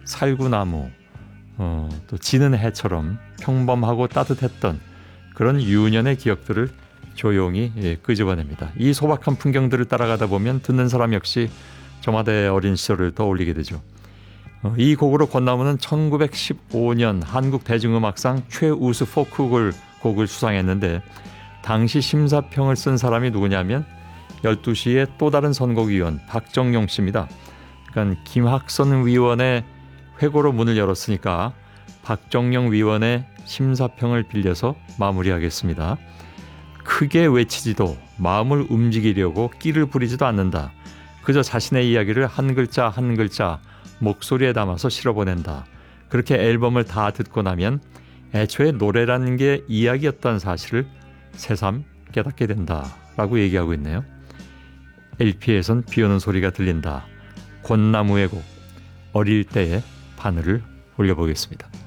살구나무, 또 지는 해처럼 평범하고 따뜻했던 그런 유년의 기억들을 조용히 끄집어냅니다. 이 소박한 풍경들을 따라가다 보면 듣는 사람 역시 저마다의 어린 시절을 떠올리게 되죠. 이 곡으로 권나무는 1915년 한국대중음악상 최우수 포크곡을 수상했는데 당시 심사평을 쓴 사람이 누구냐면 12시의 또 다른 선곡위원 박정용 씨입니다. 그러니까 김학선 위원의 회고로 문을 열었으니까 박정용 위원의 심사평을 빌려서 마무리하겠습니다. 크게 외치지도 마음을 움직이려고 끼를 부리지도 않는다. 그저 자신의 이야기를 한 글자 한 글자 목소리에 담아서 실어보낸다. 그렇게 앨범을 다 듣고 나면 애초에 노래라는 게 이야기였다는 사실을 새삼 깨닫게 된다 라고 얘기하고 있네요. LP에선 비오는 소리가 들린다. 권나무의 곡 어릴 때의 바늘을 올려보겠습니다.